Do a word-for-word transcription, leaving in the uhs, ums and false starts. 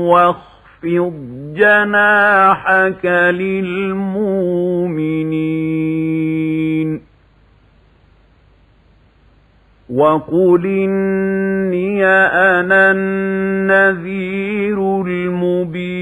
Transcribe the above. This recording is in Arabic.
واخفض جناحك للمؤمنين وقل إني أنا النذير المبين